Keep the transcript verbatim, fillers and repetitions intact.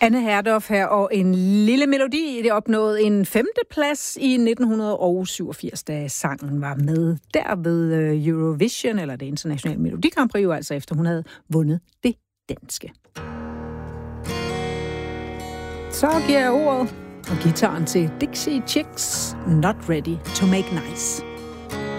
Anne Herdorf her, og en lille melodi. Det opnåede en femteplads i nitten syvogfirs, da sangen var med der ved Eurovision, eller det internationale Melodi Grand Prix, altså efter hun havde vundet det danske. Så giver jeg ordet og gitaren til Dixie Chicks, Not Ready to Make Nice.